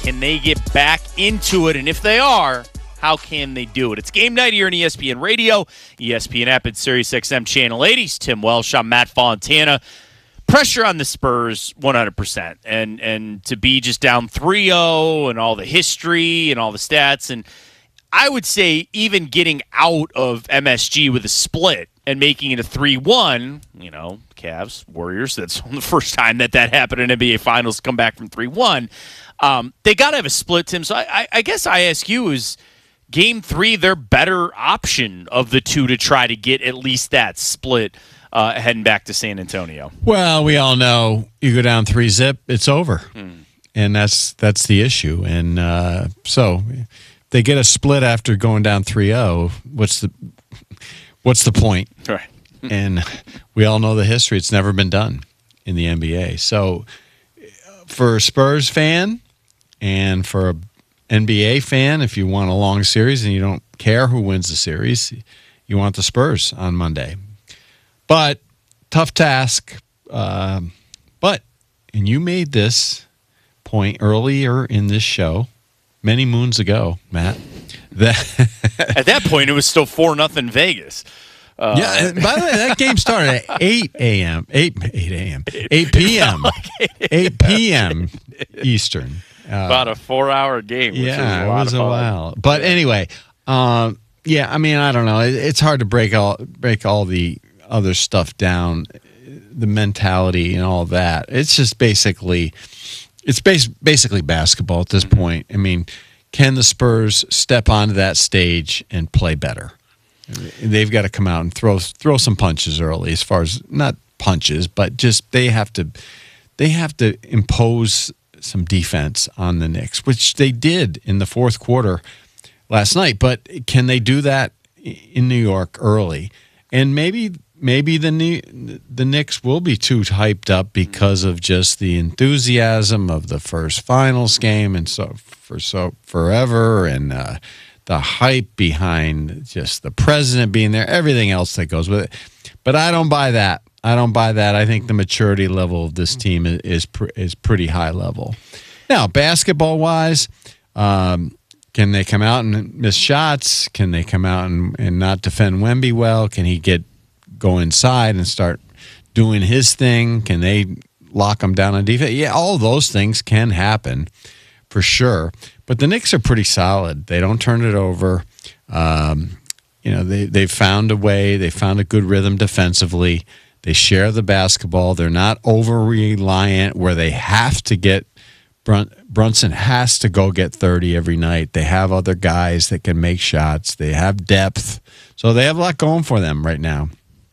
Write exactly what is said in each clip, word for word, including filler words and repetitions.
Can they get back into it? And if they are, how can they do it? It's game night here on E S P N Radio, E S P N app, and SiriusXM Channel eighty. Tim Welsh, I'm Matt Fontana. Pressure on the Spurs, one hundred percent. And and to be just down three oh and all the history and all the stats. And I would say even getting out of M S G with a split and making it a three one, you know, Cavs, Warriors, that's the first time that that happened in N B A Finals to come back from three one. Um, they got to have a split, Tim. So I, I, I guess I ask you, is game three their better option of the two to try to get at least that split uh, heading back to San Antonio? Well, we all know you go down three zip, it's over. Hmm. And that's that's the issue. And uh, so they get a split after going down three oh. What's the what's the point? Right. And we all know the history. It's never been done in the N B A. So for a Spurs fan and for an N B A fan, if you want a long series and you don't care who wins the series, you want the Spurs on Monday. But tough task. Uh, but, and you made this point earlier in this show, many moons ago, Matt, that at that point it was still four nothing Vegas. Uh, yeah. By the way, that game started at eight a.m. eight eight a.m. eight p.m. eight p.m. Eastern. Uh, About a four-hour game. Which yeah, was a it was a while. But anyway, um, yeah. I mean, I don't know. It, it's hard to break all break all the other stuff down, the mentality and all that. It's just basically, it's bas- basically basketball at this point. I mean, can the Spurs step onto that stage and play better? They've got to come out and throw throw some punches early, as far as not punches, but just they have to they have to impose some defense on the Knicks, which they did in the fourth quarter last night. But can they do that in New York early? And maybe maybe the the Knicks will be too hyped up because of just the enthusiasm of the first finals game and so for so forever and. Uh, the hype behind just the president being there, everything else that goes with it. But I don't buy that. I don't buy that. I think the maturity level of this team is is, pr- is pretty high level. Now, basketball-wise, um, can they come out and miss shots? Can they come out and, and not defend Wemby well? Can he get go inside and start doing his thing? Can they lock him down on defense? Yeah, all those things can happen for sure. But the Knicks are pretty solid. They don't turn it over. Um, you know, they they've found a way. They found a good rhythm defensively. They share the basketball. They're not over reliant where they have to get Brun- Brunson has to go get thirty every night. They have other guys that can make shots. They have depth, so they have a lot going for them right now.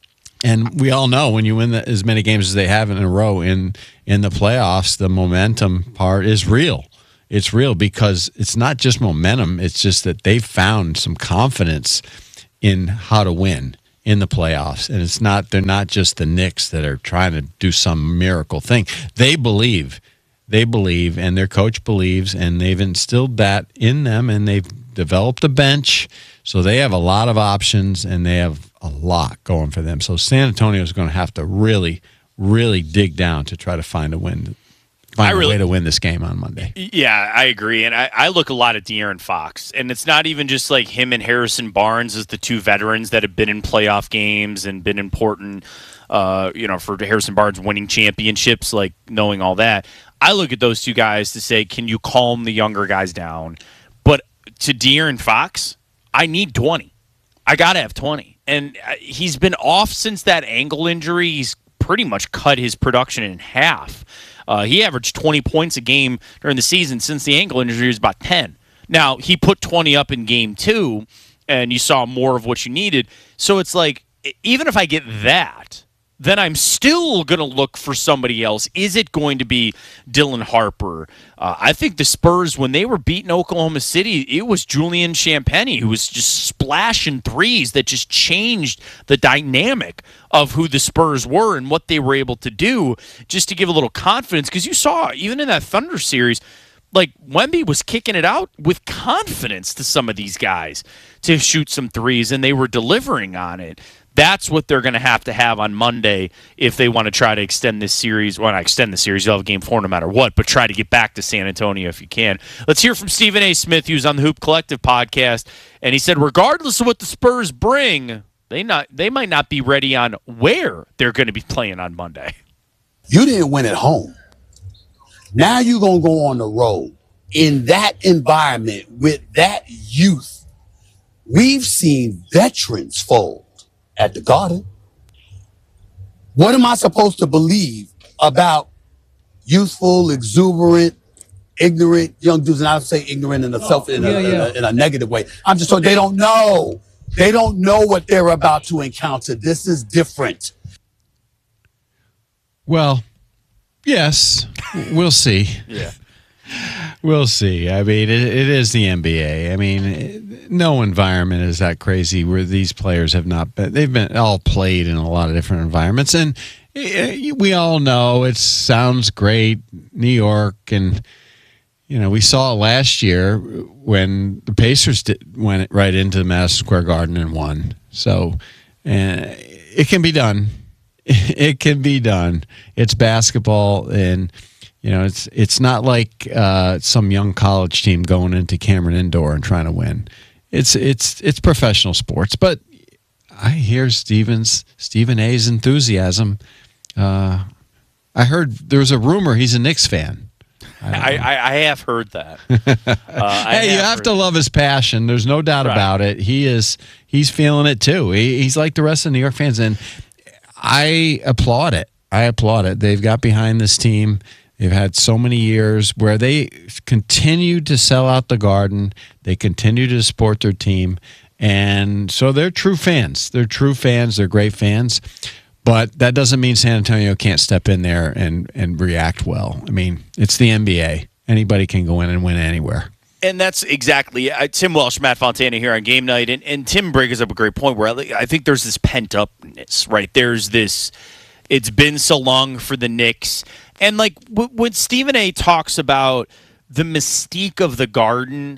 And we all know when you win the, as many games as they have in a row in in the playoffs, the momentum part is real. It's real because it's not just momentum. It's just that they've found some confidence in how to win in the playoffs. And it's not, they're not just the Knicks that are trying to do some miracle thing. They believe, they believe, and their coach believes, and they've instilled that in them, and they've developed a bench. So they have a lot of options, and they have a lot going for them. So San Antonio is going to have to really, really dig down to try to find a win. Find I really, a way to win this game on Monday. Yeah, I agree. And I, I look a lot at De'Aaron Fox. And it's not even just like him and Harrison Barnes as the two veterans that have been in playoff games and been important, uh, you know, for Harrison Barnes winning championships, like knowing all that. I look at those two guys to say, can you calm the younger guys down? But to De'Aaron Fox, I need twenty. I got to have twenty. And he's been off since that ankle injury. He's pretty much cut his production in half. Uh, he averaged twenty points a game during the season. Since the ankle injury, he was about ten. Now, he put twenty up in game two, and you saw more of what you needed. So it's like, even if I get that, then I'm still going to look for somebody else. Is it going to be Dylan Harper? Uh, I think the Spurs, when they were beating Oklahoma City, it was Julian Champagnie who was just splashing threes that just changed the dynamic of who the Spurs were and what they were able to do, just to give a little confidence. Because you saw, even in that Thunder series, like Wemby was kicking it out with confidence to some of these guys to shoot some threes, and they were delivering on it. That's what they're going to have to have on Monday if they want to try to extend this series. Well, not extend the series. You'll have game four no matter what, but try to get back to San Antonio if you can. Let's hear from Stephen A. Smith, who's on the Hoop Collective podcast, and he said, regardless of what the Spurs bring, they not they might not be ready on where they're going to be playing on Monday. You didn't win at home. Now you're going to go on the road in that environment with that youth. We've seen veterans fold at the Garden. What am I supposed to believe about youthful, exuberant, ignorant young dudes? And I don't say ignorant in a self in, yeah, a, yeah. in, a, in a negative way. I'm just saying they don't know. They don't know what they're about to encounter. This is different. Well, yes, we'll see. Yeah. We'll see. I mean, it, it is the N B A. I mean, it, no environment is that crazy where these players have not been. They've been all played in a lot of different environments, and it, we all know it sounds great, New York, and you know we saw it last year when the Pacers did, went right into Madison Square Garden and won. So, uh, it can be done. It can be done. It's basketball, and you know it's it's not like uh, some young college team going into Cameron Indoor and trying to win. It's it's it's professional sports. But I hear Stevens Stephen A's enthusiasm. Uh, I heard there was a rumor he's a Knicks fan. I, I, I have heard that. Uh, hey, you have to love his passion. There's no doubt right. about it. He is he's feeling it too. He, he's like the rest of New York fans, and I applaud it. I applaud it. They've got behind this team. They've had so many years where they continue to sell out the Garden. They continue to support their team. And so they're true fans. They're true fans. They're great fans. But that doesn't mean San Antonio can't step in there and, and react well. I mean, it's the N B A. Anybody can go in and win anywhere. And that's exactly uh, Tim Welsh, Matt Fontana here on Game Night. And, and Tim brings up a great point where I, I think there's this pent-upness, right? There's this, it's been so long for the Knicks. And like w- when Stephen A. talks about the mystique of the Garden,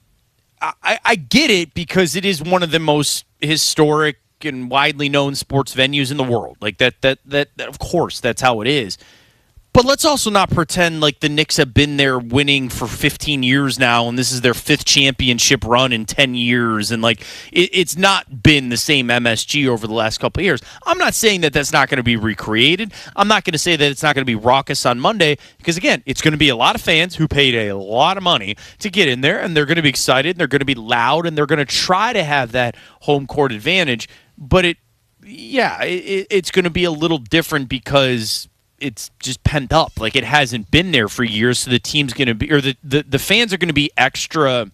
I, I get it because it is one of the most historic and widely known sports venues in the world. Like that, that, that, that of course, that's how it is. But let's also not pretend like the Knicks have been there winning for fifteen years now, and this is their fifth championship run in ten years, and like it, it's not been the same M S G over the last couple of years. I'm not saying that that's not going to be recreated. I'm not going to say that it's not going to be raucous on Monday, because again, it's going to be a lot of fans who paid a lot of money to get in there, and they're going to be excited, and they're going to be loud, and they're going to try to have that home court advantage. But it, yeah, it, it's going to be a little different because it's just pent up. Like it hasn't been there for years, so the team's going to be, or the, the, the fans are going to be extra,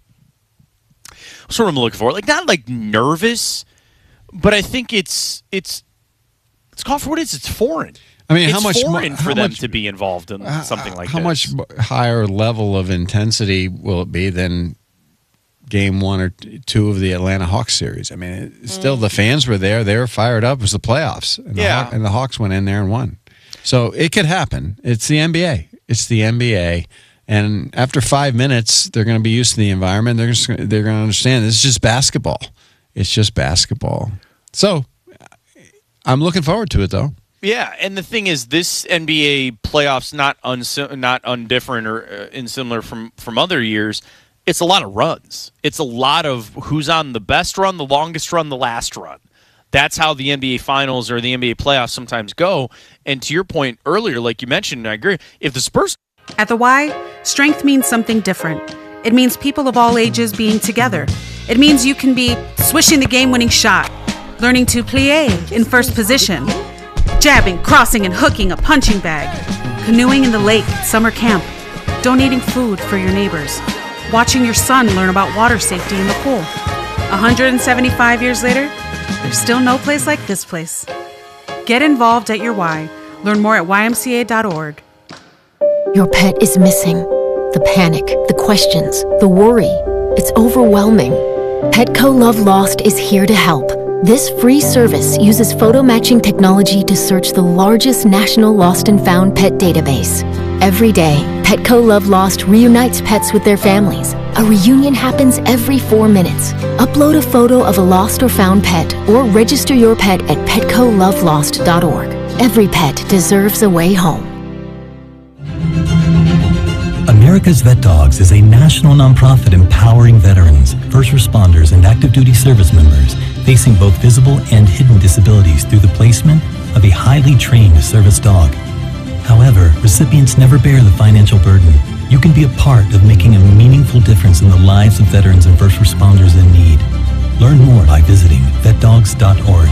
what's what I'm looking for? Like not like nervous, but I think it's, it's, it's called for what it is. It's foreign. I mean, it's how much foreign how for them much, to be involved in uh, something like how this. How much higher level of intensity will it be than game one or two of the Atlanta Hawks series? I mean, it, still mm. the fans were there. They were fired up. It was the playoffs. And the yeah. Haw- and the Hawks went in there and won. So it could happen. It's the N B A. It's the N B A. And after five minutes, they're going to be used to the environment. They're just, they're going to understand this is just basketball. It's just basketball. So I'm looking forward to it, though. Yeah, and the thing is, this N B A playoffs not unsi- not undifferent or uh, insimilar from from other years. It's a lot of runs. It's a lot of who's on the best run, the longest run, the last run. That's how the N B A Finals or the N B A playoffs sometimes go. And to your point earlier, like you mentioned, and I agree, if the Spurs... At the Y, strength means something different. It means people of all ages being together. It means you can be swishing the game-winning shot, learning to plie in first position, jabbing, crossing, and hooking a punching bag, canoeing in the lake at summer camp, donating food for your neighbors, watching your son learn about water safety in the pool. one hundred seventy-five years later, there's still no place like this place. Get involved at your Y. Learn more at Y M C A dot org. Your pet is missing. The panic, the questions, the worry. It's overwhelming. Petco Love Lost is here to help. This free service uses photo matching technology to search the largest national lost and found pet database. Every day, Petco Love Lost reunites pets with their families. A reunion happens every four minutes. Upload a photo of a lost or found pet or register your pet at petco love lost dot org. Every pet deserves a way home. America's Vet Dogs is a national nonprofit empowering veterans, first responders, and active duty service members facing both visible and hidden disabilities through the placement of a highly trained service dog. However, recipients never bear the financial burden. You can be a part of making a meaningful difference in the lives of veterans and first responders in need. Learn more by visiting vet dogs dot org.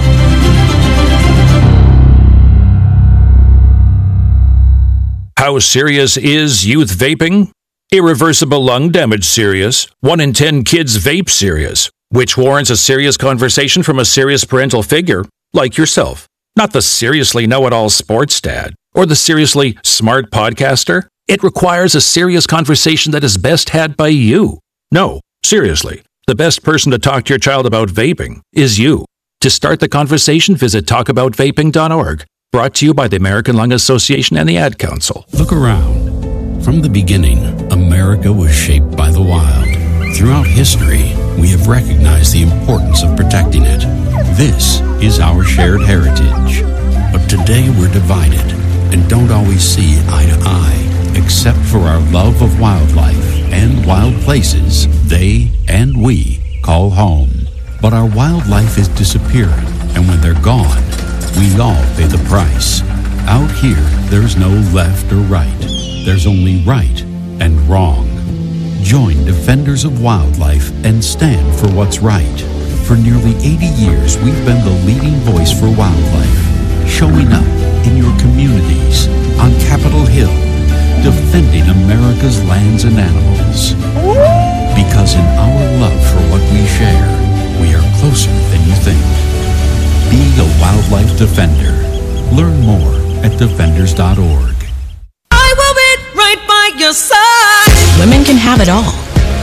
How serious is youth vaping? Irreversible lung damage serious. One in ten kids vape serious, which warrants a serious conversation from a serious parental figure like yourself. Not the seriously know-it-all sports dad or the seriously smart podcaster. It requires a serious conversation that is best had by you. No, seriously, the best person to talk to your child about vaping is you. To start the conversation, visit talk about vaping dot org. Brought to you by the American Lung Association and the Ad Council. Look around. From the beginning, America was shaped by the wild. Throughout history, we have recognized the importance of protecting it. This is our shared heritage. But today we're divided and don't always see eye to eye, except for our love of wildlife and wild places they and we call home. But our wildlife is disappearing, and when they're gone, we all pay the price. Out here, there's no left or right. There's only right and wrong. Join Defenders of Wildlife and stand for what's right. For nearly eighty years, we've been the leading voice for wildlife, showing up in your communities, on Capitol Hill, defending America's lands and animals. Because in our love for what we share, we are closer than you think. Be a wildlife defender. Learn more at defenders dot org. I will be right by your side. Women can have it all,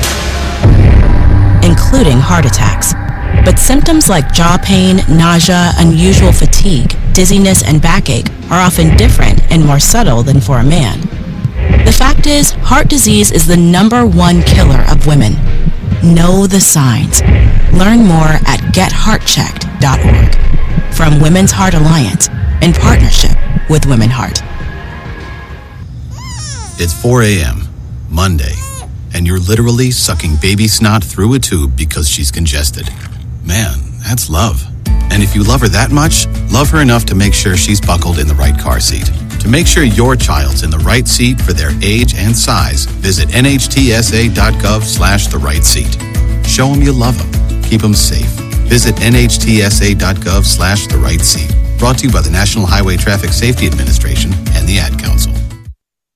including heart attacks. But symptoms like jaw pain, nausea, unusual fatigue, dizziness, and backache are often different and more subtle than for a man. The fact is, heart disease is the number one killer of women. Know the signs. Learn more at get heart checked dot org. From Women's Heart Alliance, in partnership with Women Heart. It's four a.m., Monday, and you're literally sucking baby snot through a tube because she's congested. Man, that's love. And if you love her that much, love her enough to make sure she's buckled in the right car seat. To make sure your child's in the right seat for their age and size, visit N H T S A dot gov slash the right seat. Show them you love them. Keep them safe. Visit N H T S A dot gov slash the right seat. Brought to you by the National Highway Traffic Safety Administration and the Ad Council.